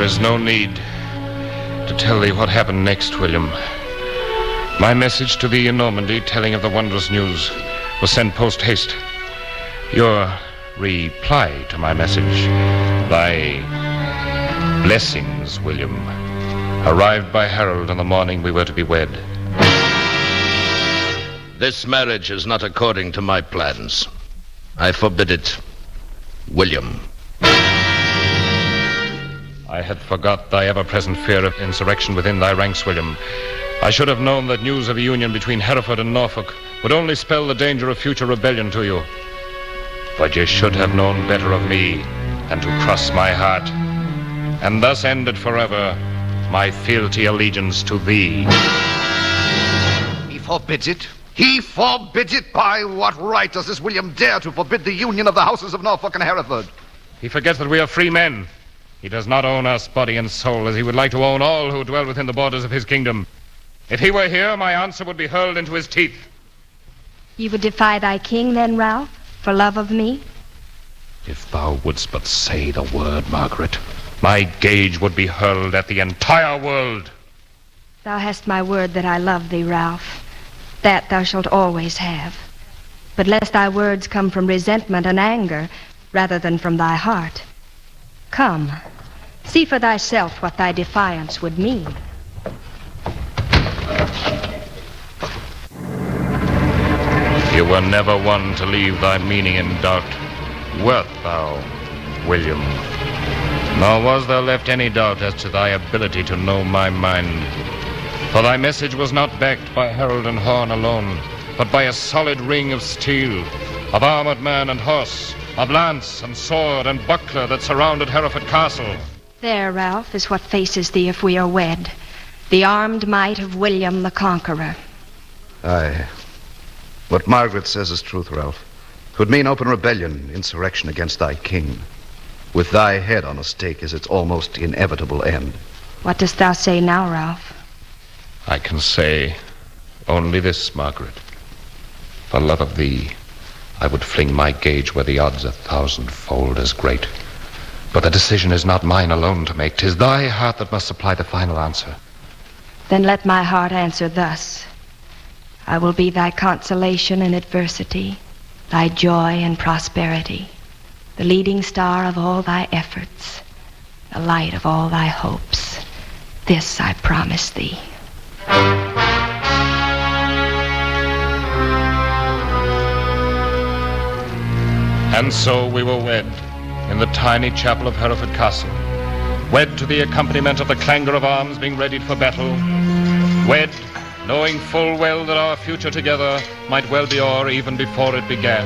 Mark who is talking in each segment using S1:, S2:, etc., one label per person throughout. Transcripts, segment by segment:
S1: There is no need to tell thee what happened next, William. My message to thee in Normandy, telling of the wondrous news, was sent post-haste. Your reply to my message, thy blessings, William, arrived by herald on the morning we were to be wed.
S2: This marriage is not according to my plans. I forbid it, William.
S1: I had forgot thy ever-present fear of insurrection within thy ranks, William. I should have known that news of a union between Hereford and Norfolk would only spell the danger of future rebellion to you. But you should have known better of me than to cross my heart, and thus ended forever my fealty allegiance to thee.
S3: He forbids it. He forbids it. By what right does this William dare to forbid the union of the houses of Norfolk and Hereford?
S1: He forgets that we are free men. He does not own us body and soul, as he would like to own all who dwell within the borders of his kingdom. If he were here, my answer would be hurled into his teeth.
S4: You would defy thy king, then, Ralph, for love of me?
S1: If thou wouldst but say the word, Margaret, my gage would be hurled at the entire world.
S4: Thou hast my word that I love thee, Ralph. That thou shalt always have. But lest thy words come from resentment and anger, rather than from thy heart. Come, see for thyself what thy defiance would mean.
S1: You were never one to leave thy meaning in doubt, wert thou, William? Nor was there left any doubt as to thy ability to know my mind. For thy message was not backed by herald and horn alone, but by a solid ring of steel, of armored man and horse, of lance and sword and buckler that surrounded Hereford Castle.
S4: There, Ralph, is what faces thee if we are wed. The armed might of William the Conqueror.
S3: Aye. What Margaret says is truth, Ralph. It would mean open rebellion, insurrection against thy king. With thy head on a stake is its almost inevitable end.
S4: What dost thou say now, Ralph?
S1: I can say only this, Margaret. For love of thee, I would fling my gage where the odds 1,000-fold as great. But the decision is not mine alone to make. 'Tis thy heart that must supply the final answer.
S4: Then let my heart answer thus. I will be thy consolation in adversity, thy joy in prosperity, the leading star of all thy efforts, the light of all thy hopes. This I promise thee.
S1: And so we were wed in the tiny chapel of Hereford Castle, wed to the accompaniment of the clangor of arms being readied for battle, wed knowing full well that our future together might well be o'er even before it began.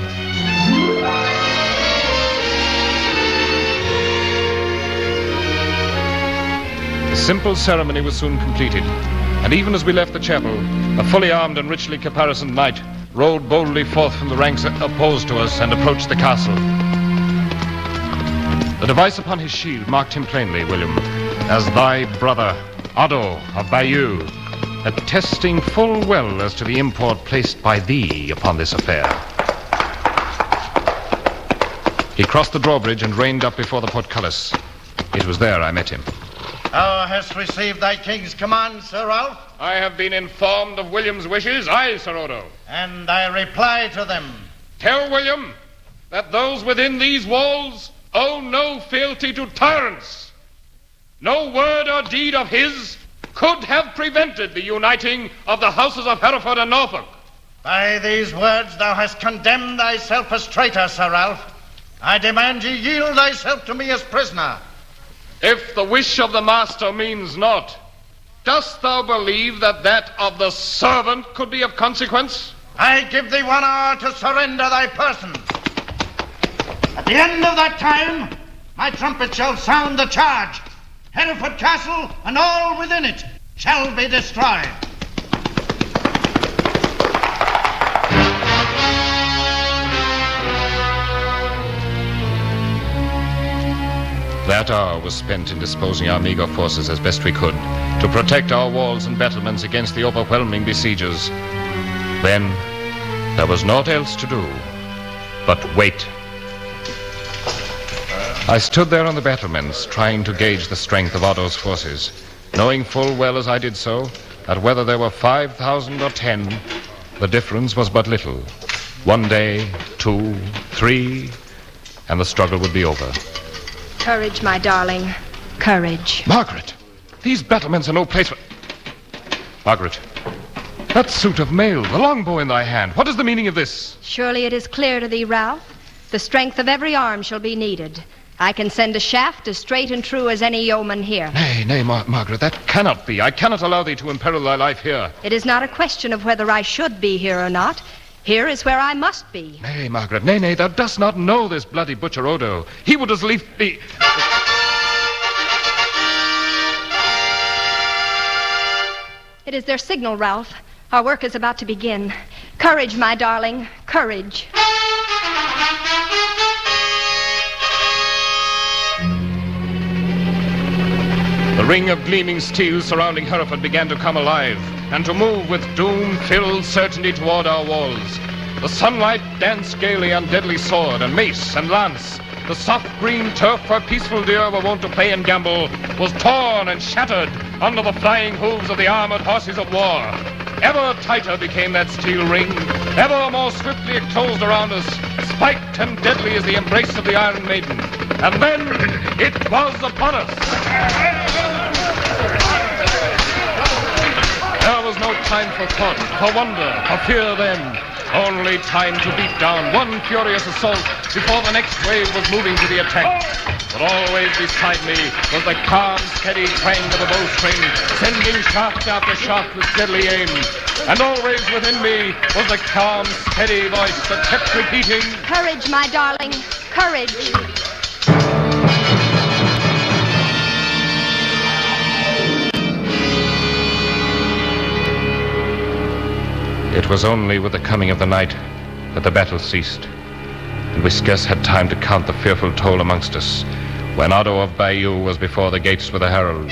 S1: The simple ceremony was soon completed, and even as we left the chapel, a fully armed and richly caparisoned knight rode boldly forth from the ranks opposed to us and approached the castle. The device upon his shield marked him plainly, William, as thy brother, Otto of Bayeux, attesting full well as to the import placed by thee upon this affair. He crossed the drawbridge and reined up before the portcullis. It was there I met him.
S5: Thou hast received thy king's command, Sir Ralph?
S1: I have been informed of William's wishes, aye, Sir Odo.
S5: And thy reply to them?
S1: Tell William that those within these walls owe no fealty to tyrants. No word or deed of his could have prevented the uniting of the houses of Hereford and Norfolk.
S5: By these words thou hast condemned thyself as traitor, Sir Ralph. I demand ye yield thyself to me as prisoner.
S1: If the wish of the master means naught, dost thou believe that that of the servant could be of consequence?
S5: I give thee 1 hour to surrender thy person. At the end of that time, my trumpet shall sound the charge. Hereford Castle and all within it shall be destroyed.
S1: That hour was spent in disposing our meager forces as best we could to protect our walls and battlements against the overwhelming besiegers. Then there was naught else to do but wait. I stood there on the battlements, trying to gauge the strength of Otto's forces, knowing full well as I did so that whether there were 5,000 or 10, the difference was but little. 1 day, 2, 3, and the struggle would be over.
S4: Courage, my darling. Courage.
S1: Margaret, these battlements are no place for... Margaret, that suit of mail, the longbow in thy hand, what is the meaning of this?
S4: Surely it is clear to thee, Ralph. The strength of every arm shall be needed. I can send a shaft as straight and true as any yeoman here.
S1: Nay, Margaret, that cannot be. I cannot allow thee to imperil thy life here.
S4: It is not a question of whether I should be here or not. Here is where I must be.
S1: Nay, Margaret, nay, thou dost not know this bloody butcher Odo. He would as lief be...
S4: It is their signal, Ralph. Our work is about to begin. Courage, my darling, courage.
S1: The ring of gleaming steel surrounding Hereford began to come alive and to move with doom-filled certainty toward our walls. The sunlight danced gaily on deadly sword and mace and lance. The soft green turf where peaceful deer were wont to play and gamble was torn and shattered under the flying hooves of the armored horses of war. Ever tighter became that steel ring, ever more swiftly it closed around us, spiked and deadly as the embrace of the Iron Maiden. And then it was upon us. There was no time for thought, for wonder, for fear then. Only time to beat down one furious assault before the next wave was moving to the attack. But always beside me was the calm, steady twang of the bowstring, sending shaft after shaft with deadly aim. And always within me was the calm, steady voice that kept repeating,
S4: Courage, my darling, courage.
S1: It was only with the coming of the night that the battle ceased, and we scarce had time to count the fearful toll amongst us, when Otto of Bayeux was before the gates with a herald.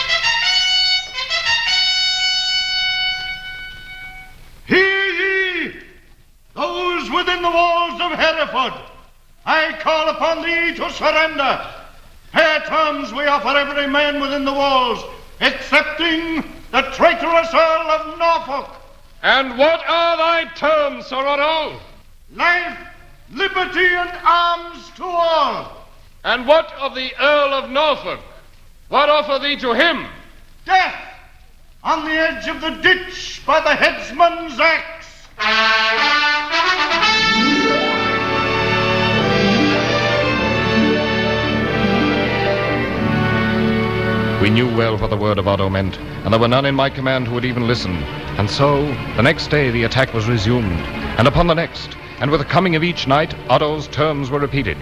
S5: Hear ye, those within the walls of Hereford. I call upon thee to surrender. Fair terms we offer every man within the walls, excepting the traitorous Earl of Norfolk.
S1: And what are thy terms, Sir Otto?
S5: Life, liberty, and arms to all.
S1: And what of the Earl of Norfolk? What offer thee to him?
S5: Death on the edge of the ditch by the headsman's axe.
S1: We knew well what the word of Otto meant, and there were none in my command who would even listen. And so, the next day the attack was resumed, and upon the next, and with the coming of each night, Otto's terms were repeated.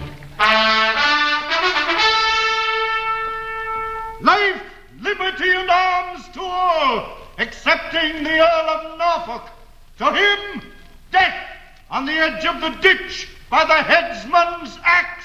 S5: Life, liberty, and arms to all, excepting the Earl of Norfolk. To him, death on the edge of the ditch by the headsman's axe.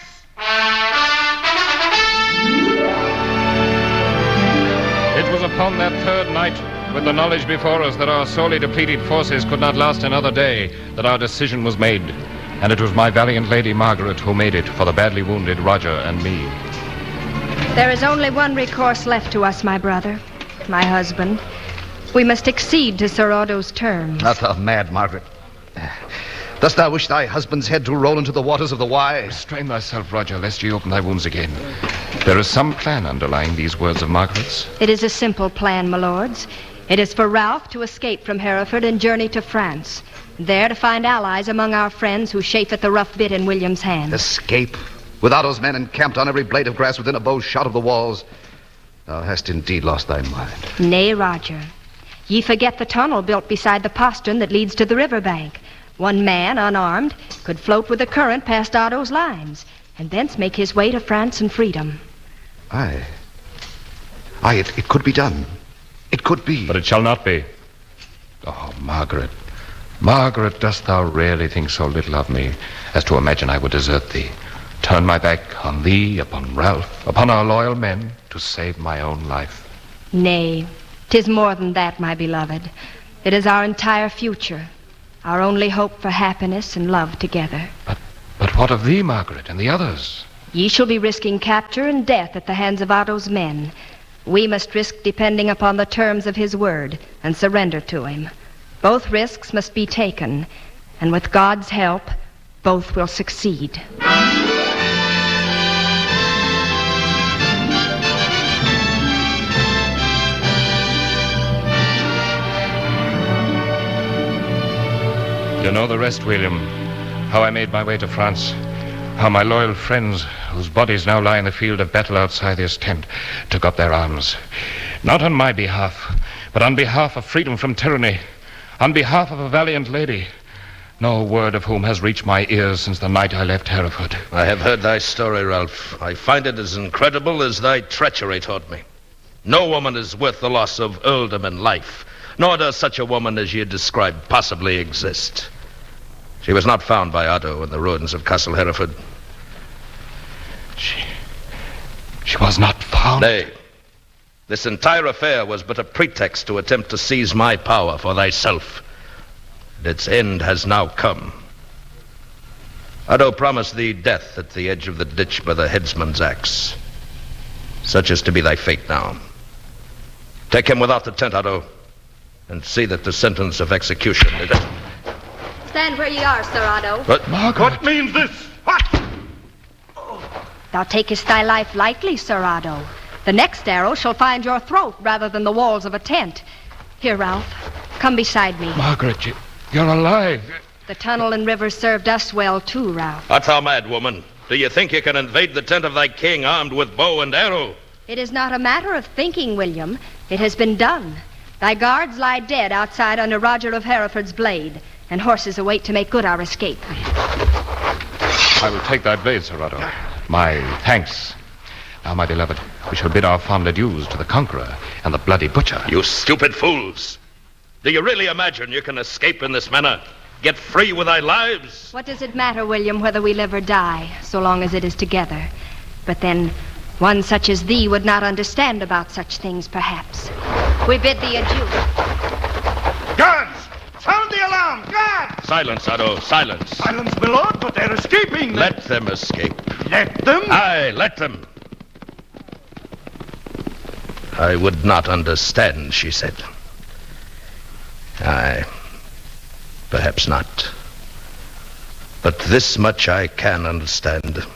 S1: It was upon that third night, with the knowledge before us that our sorely depleted forces could not last another day, that our decision was made. And it was my valiant Lady Margaret who made it for the badly wounded Roger and me.
S4: There is only one recourse left to us, my brother, my husband. We must accede to Sir Otto's terms.
S3: Not thou mad, Margaret. Dost thou wish thy husband's head to roll into the waters of the Wye?
S1: Restrain thyself, Roger, lest ye open thy wounds again. There is some plan underlying these words of Margaret's.
S4: It is a simple plan, my lords. It is for Ralph to escape from Hereford and journey to France, there to find allies among our friends who chafe at the rough bit in William's hand.
S3: Escape? With Otto's men encamped on every blade of grass within a bow's shot of the walls? Thou hast indeed lost thy mind.
S4: Nay, Roger. Ye forget the tunnel built beside the postern that leads to the river bank. One man, unarmed, could float with the current past Otto's lines, and thence make his way to France and freedom.
S3: Aye, it could be done. It could be.
S1: But it shall not be. Oh, Margaret. Margaret, dost thou really think so little of me as to imagine I would desert thee, turn my back on thee, upon Ralph, upon our loyal men, to save my own life?
S4: Nay, 'tis more than that, my beloved. It is our entire future, our only hope for happiness and love together.
S1: But what of thee, Margaret, and the others?
S4: Ye shall be risking capture and death at the hands of Otto's men. We must risk depending upon the terms of his word and surrender to him. Both risks must be taken, and with God's help, both will succeed.
S1: You know the rest, William. How I made my way to France. How my loyal friends, whose bodies now lie in the field of battle outside this tent, took up their arms. Not on my behalf, but on behalf of freedom from tyranny. On behalf of a valiant lady, no word of whom has reached my ears since the night I left Hereford.
S2: I have heard thy story, Ralph. I find it as incredible as thy treachery taught me. No woman is worth the loss of earldom and life, nor does such a woman as you described possibly exist. She was not found by Otto in the ruins of Castle Hereford.
S1: She was not found?
S2: Nay. This entire affair was but a pretext to attempt to seize my power for thyself. And its end has now come. Otto promised thee death at the edge of the ditch by the headsman's axe. Such is to be thy fate now. Take him without the tent, Otto, and see that the sentence of execution is...
S4: Stand where ye are, Sir Otto.
S2: But
S1: Margaret.
S5: What means this? What?
S4: Thou takest thy life lightly, Sir Otto. The next arrow shall find your throat rather than the walls of a tent. Here, Ralph, come beside me.
S1: Margaret, you're alive.
S4: The tunnel and river served us well, too, Ralph.
S2: art thou mad, woman? Do you think you can invade the tent of thy king armed with bow and arrow?
S4: It is not a matter of thinking, William. It has been done. Thy guards lie dead outside under Roger of Hereford's blade, and horses await to make good our escape.
S1: I will take thy blade, Sir Otto. My thanks. Now, my beloved, we shall bid our fond adieus to the conqueror and the bloody butcher.
S2: You stupid fools! Do you really imagine you can escape in this manner? Get free with thy lives?
S4: What does it matter, William, whether we live or die, so long as it is together? But then, one such as thee would not understand about such things, perhaps. We bid thee adieu.
S5: Guards! Sound the alarm! Guards!
S2: Silence, Otto, silence.
S5: Silence, my lord, but they're escaping.
S2: Let them escape.
S5: Let them?
S2: Aye, let them. I would not understand, she said. Aye, perhaps not. But this much I can understand.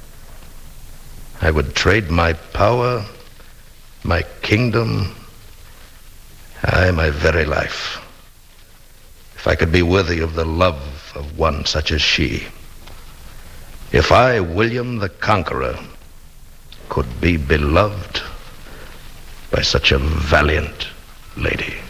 S2: I would trade my power, my kingdom, aye, my very life, if I could be worthy of the love of one such as she. If I, William the Conqueror, could be beloved by such a valiant lady.